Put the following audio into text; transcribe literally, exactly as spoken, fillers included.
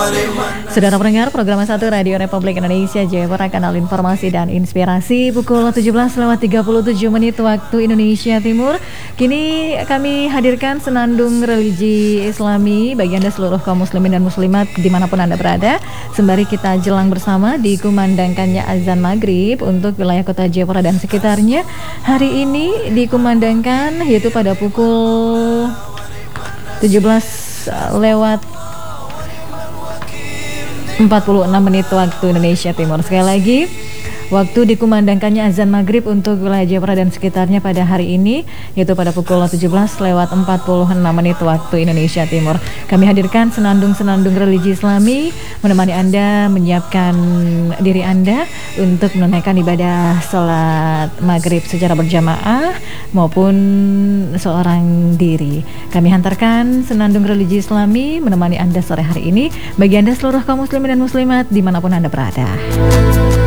Saudara pendengar, program satu Radio Republik Indonesia Jayapura, kanal informasi dan inspirasi, pukul tujuh belas lewat tiga puluh tujuh menit waktu Indonesia Timur. Kini kami hadirkan senandung religi Islami bagi Anda seluruh kaum muslimin dan muslimat dimanapun Anda berada. Sembari kita jelang bersama dikumandangkannya azan maghrib untuk wilayah kota Jayapura dan sekitarnya. Hari ini dikumandangkan yaitu pada pukul tujuh belas lewat empat puluh enam menit waktu Indonesia Timur. Sekali lagi, waktu dikumandangkannya azan maghrib untuk wilayah Jayapura dan sekitarnya pada hari ini yaitu pada pukul tujuh belas lewat empat puluh enam menit waktu Indonesia Timur. Kami hadirkan senandung-senandung religi Islami menemani Anda, menyiapkan diri Anda untuk menunaikan ibadah salat maghrib secara berjamaah maupun seorang diri. Kami hantarkan senandung religi Islami menemani Anda sore hari ini bagi Anda seluruh kaum muslimin dan muslimat dimanapun Anda berada.